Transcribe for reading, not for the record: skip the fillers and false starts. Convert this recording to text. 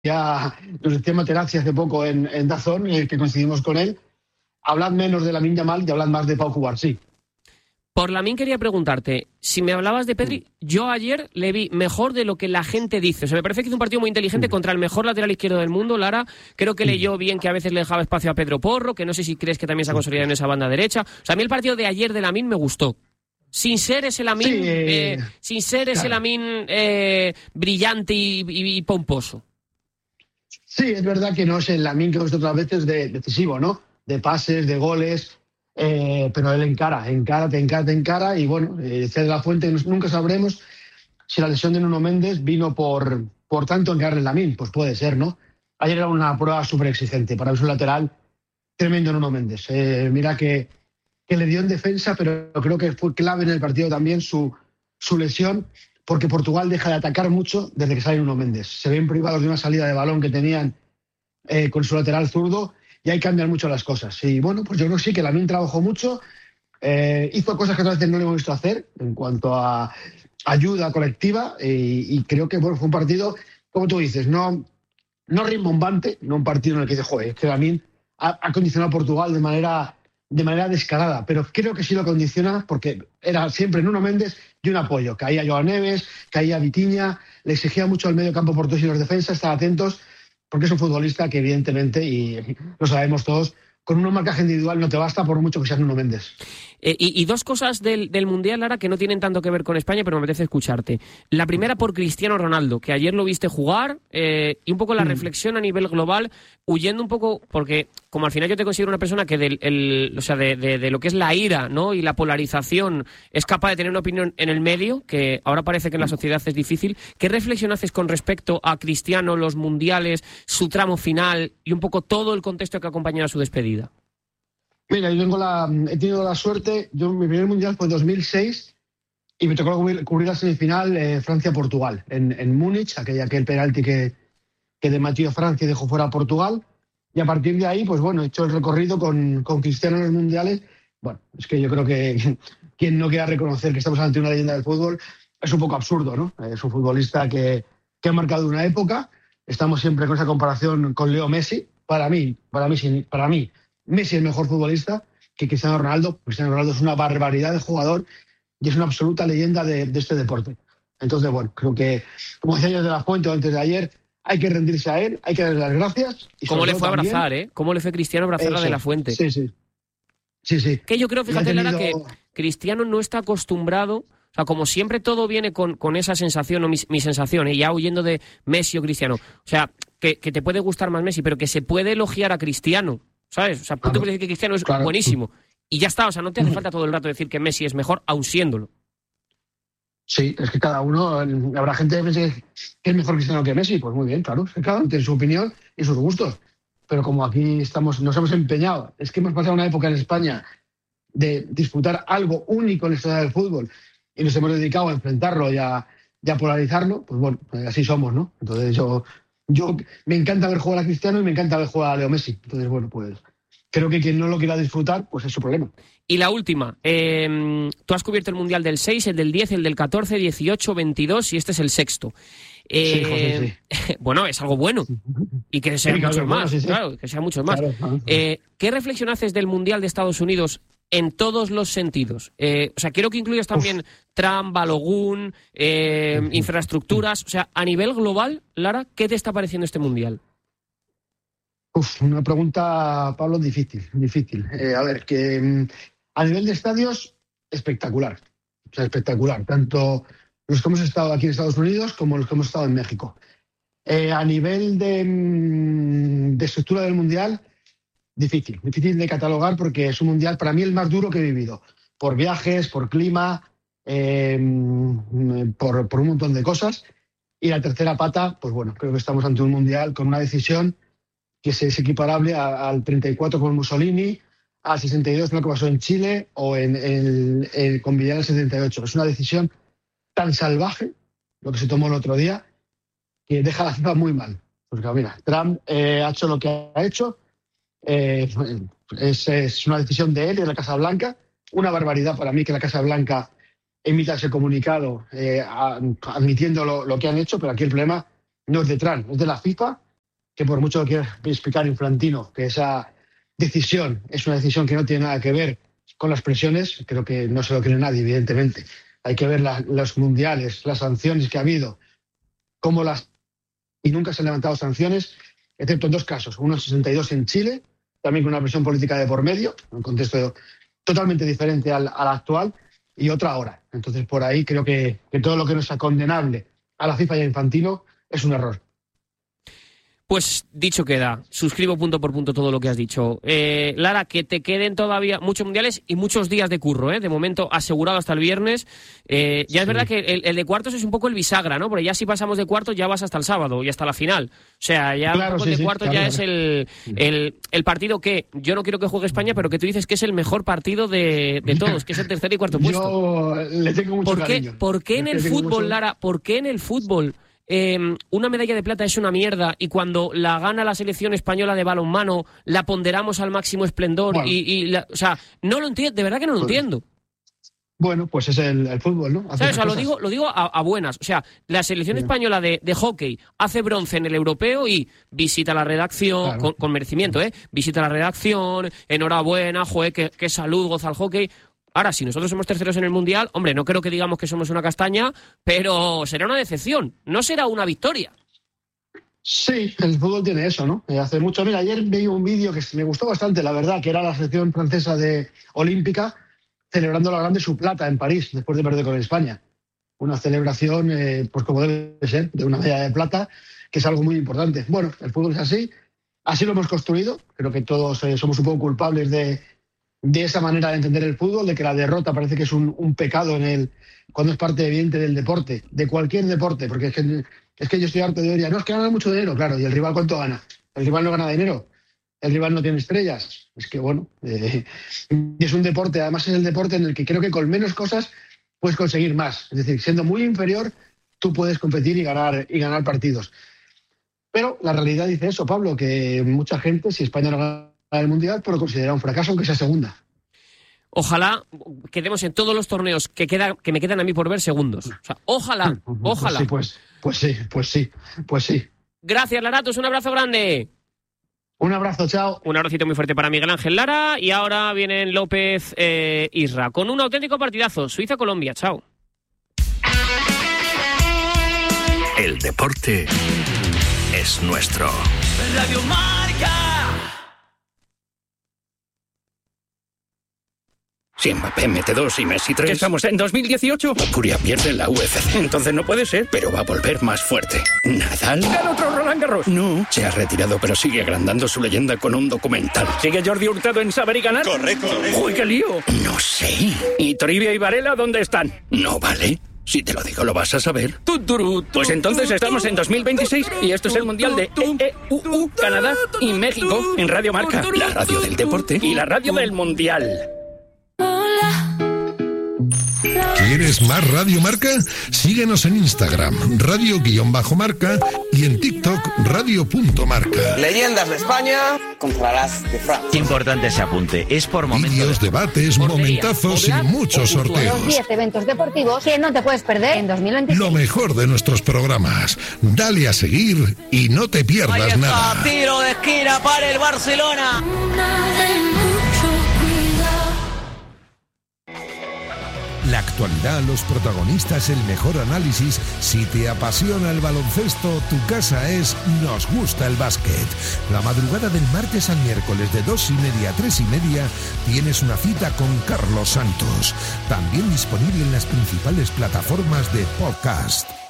nos decía Materazzi hace poco en DAZN, que coincidimos con él, hablad menos de Lamine Yamal y hablad más de Pau Cubarsí. Por Lamine quería preguntarte, si me hablabas de Pedri, yo ayer le vi mejor de lo que la gente dice. O sea, me parece que hizo un partido muy inteligente contra el mejor lateral izquierdo del mundo, Lara. Creo que leyó bien que a veces le dejaba espacio a Pedro Porro, que no sé si crees que también se ha consolidado en esa banda derecha. O sea, a mí el partido de ayer de Lamine me gustó. Sin ser ese Lamine, brillante y pomposo. Sí, es verdad que no es el Lamine que hemos visto otras veces decisivo, ¿no? De pases, de goles, pero él te encara y bueno, Cede la Fuente, nunca sabremos si la lesión de Nuno Méndez vino por tanto encararle Lamine, pues puede ser, ¿no? Ayer era una prueba súper exigente para un lateral tremendo Nuno Méndez. Mira que le dio en defensa, pero creo que fue clave en el partido también su lesión, porque Portugal deja de atacar mucho desde que sale Nuno Méndez. Se ven privados de una salida de balón que tenían con su lateral zurdo y ahí cambian mucho las cosas. Y bueno, pues yo creo que sí, que Lamine trabajó mucho, hizo cosas que otras veces no le hemos visto hacer en cuanto a ayuda colectiva y creo que bueno, fue un partido, como tú dices, no rimbombante, no un partido en el que dices, joder, es que Lamine ha condicionado a Portugal de manera descarada, pero creo que sí lo condiciona porque era siempre Nuno Méndez y un apoyo. Caía Joao Neves, caía Vitinha, le exigía mucho al medio campo portugués y los defensas, estar atentos, porque es un futbolista que evidentemente, y lo sabemos todos, con un marcaje individual no te basta por mucho que seas Nuno Méndez. Y dos cosas del Mundial, Lara, que no tienen tanto que ver con España, pero me apetece escucharte. La primera por Cristiano Ronaldo, que ayer lo viste jugar, y un poco la reflexión a nivel global, huyendo un poco, porque como al final yo te considero una persona que de lo que es la ira, ¿no? Y la polarización es capaz de tener una opinión en el medio, que ahora parece que en la sociedad es difícil. ¿Qué reflexión haces con respecto a Cristiano, los mundiales, su tramo final y un poco todo el contexto que acompaña a su despedida? Mira, he tenido la suerte, mi primer mundial fue en 2006 y me tocó cubrir la semifinal Francia-Portugal en Múnich, aquel penalti que de Matías Francia dejó fuera a Portugal, y a partir de ahí, pues bueno, he hecho el recorrido con Cristiano en los mundiales. Bueno, es que yo creo que quien no quiera reconocer que estamos ante una leyenda del fútbol es un poco absurdo, ¿no? Es un futbolista que ha marcado una época. Estamos siempre con esa comparación con Leo Messi. Para mí, Messi es el mejor futbolista que Cristiano Ronaldo. Cristiano Ronaldo es una barbaridad de jugador y es una absoluta leyenda de este deporte. Entonces, bueno, creo que, como decía yo de la Fuente antes de ayer, hay que rendirse a él, hay que darle las gracias. Y ¿cómo le fue a abrazar, ¿Cómo le fue Cristiano a abrazar a de la Fuente? Sí. Que yo creo, fíjate, Lara, que Cristiano no está acostumbrado. O sea, como siempre todo viene con esa sensación, o mi sensación, ya huyendo de Messi o Cristiano. O sea, que te puede gustar más Messi, pero que se puede elogiar a Cristiano, ¿sabes? O sea, tú puedes decir que Cristiano es buenísimo. Y ya está, o sea, no te hace falta todo el rato decir que Messi es mejor, aun siéndolo. Sí, es que cada uno, habrá gente que piense que es mejor Cristiano que Messi, pues muy bien, claro, cada uno tiene su opinión y sus gustos. Pero como aquí nos hemos empeñado, es que hemos pasado una época en España de disfrutar algo único en la historia del fútbol y nos hemos dedicado a enfrentarlo y a polarizarlo, pues bueno, así somos, ¿no? Entonces yo me encanta ver jugar a Cristiano y me encanta ver jugar a Leo Messi. Entonces, bueno, pues creo que quien no lo quiera disfrutar, pues es su problema. Y la última, tú has cubierto el Mundial del 6, el del 10, el del 14, 18, 22 y este es el sexto. Sí, José, sí. Bueno, es algo bueno. Y que sean muchos más, claro, que sean muchos más. Claro. ¿Qué reflexión haces del Mundial de Estados Unidos en todos los sentidos? O sea, quiero que incluyas también Trump, Balogun, infraestructuras. O sea, a nivel global, Lara, ¿qué te está pareciendo este Mundial? Una pregunta, Pablo, difícil. A ver, que a nivel de estadios, espectacular. O sea, espectacular. Tanto los que hemos estado aquí en Estados Unidos como los que hemos estado en México. A nivel de estructura del Mundial, difícil de catalogar porque es un Mundial, para mí, el más duro que he vivido. Por viajes, por clima, por un montón de cosas. Y la tercera pata, pues bueno, creo que estamos ante un Mundial con una decisión que es equiparable al 34 con Mussolini, al 62 lo que pasó en Chile o con Vidal el 78. Es una decisión tan salvaje, lo que se tomó el otro día, que deja a la FIFA muy mal. Porque mira, Trump ha hecho lo que ha hecho, es una decisión de él y de la Casa Blanca. Una barbaridad para mí que la Casa Blanca emita ese comunicado admitiendo lo que han hecho, pero aquí el problema no es de Trump, es de la FIFA que por mucho que quiera explicar Infantino, que esa decisión es una decisión que no tiene nada que ver con las presiones, creo que no se lo cree nadie, evidentemente. Hay que ver los mundiales, las sanciones que ha habido, y nunca se han levantado sanciones, excepto en 2 casos. Uno 62 en Chile, también con una presión política de por medio, en un contexto totalmente diferente al actual, y otra ahora. Entonces, por ahí creo que todo lo que no sea condenable a la FIFA y a Infantino es un error. Pues dicho queda, suscribo punto por punto todo lo que has dicho. Lara, que te queden todavía muchos mundiales y muchos días de curro, de momento asegurado hasta el viernes. Ya es verdad que el de cuartos es un poco el bisagra, ¿no? Porque ya si pasamos de cuartos ya vas hasta el sábado y hasta la final. O sea, ya claro, un poco de cuartos ya es el partido que yo no quiero que juegue España, pero que tú dices que es el mejor partido de todos, que es el tercer y cuarto puesto. Yo le tengo mucho cariño. ¿Por qué en el fútbol, Lara, por qué en el fútbol una medalla de plata es una mierda y cuando la gana la selección española de balonmano la ponderamos al máximo esplendor? Bueno. O sea, no lo entiendo, de verdad que no lo entiendo. Bueno, pues es el fútbol, ¿no? ¿Sabes? O sea, lo digo a buenas. O sea, la selección española de hockey hace bronce en el europeo y visita la redacción, claro, con merecimiento, visita la redacción, enhorabuena, joder, qué salud goza el hockey. Ahora, si nosotros somos terceros en el Mundial, hombre, no creo que digamos que somos una castaña, pero será una decepción, no será una victoria. Sí, el fútbol tiene eso, ¿no? Hace mucho. Mira, ayer vi un vídeo que me gustó bastante, la verdad, que era la selección francesa olímpica celebrando la grande su plata en París, después de perder con España. Una celebración, pues como debe ser, de una medalla de plata, que es algo muy importante. Bueno, el fútbol es así lo hemos construido. Creo que todos somos un poco culpables de esa manera de entender el fútbol, de que la derrota parece que es un pecado cuando es parte evidente del deporte, de cualquier deporte, porque es que yo estoy harto de oír, no, es que gana mucho dinero, claro, ¿y el rival cuánto gana? El rival no gana dinero, el rival no tiene estrellas. Es que bueno, y es un deporte, además es el deporte en el que creo que con menos cosas puedes conseguir más. Es decir, siendo muy inferior, tú puedes competir y ganar partidos. Pero la realidad dice eso, Pablo, que mucha gente, si España no gana el Mundial, pero considera un fracaso aunque sea segunda. Ojalá quedemos en todos los torneos que me quedan a mí por ver segundos. O sea, ojalá. Pues sí. Gracias, Laratos, un abrazo grande. Un abrazo, chao. Un abracito muy fuerte para Miguel Ángel Lara. Y ahora vienen López Isra con un auténtico partidazo. Suiza-Colombia, chao. El deporte es nuestro. Radio Marca. Si Mbappé mete 2 y Messi 3... ¿Que estamos en 2018? Furia pierde en la UFC. Entonces no puede ser. Pero va a volver más fuerte. ¿Nadal? ¿Gana otro Roland Garros? No, se ha retirado pero sigue agrandando su leyenda con un documental. ¿Sigue Jordi Hurtado en saber y ganar? Correcto. ¡Uy, qué lío! No sé. ¿Y Toribia y Varela dónde están? No vale. Si te lo digo, lo vas a saber. Pues entonces estamos en 2026 y esto es el Mundial de Canadá y México en Radio Marca. La radio del deporte y la radio del Mundial. ¿Quieres más Radio Marca? Síguenos en Instagram, radio_marca y en TikTok, radio.marca. Leyendas de España contra las de Francia. Importante ese apunte, es por momentos. Vídeos, debates, momentazos y muchos sorteos. Los 10 eventos deportivos que no te puedes perder en 2026. Lo mejor de nuestros programas. Dale a seguir y no te pierdas nada. Tiro de esquina para el Barcelona. La actualidad, los protagonistas, el mejor análisis. Si te apasiona el baloncesto, tu casa es Nos Gusta el Básquet. La madrugada del martes al miércoles de 2:30 a 3:30 tienes una cita con Carlos Santos. También disponible en las principales plataformas de podcast.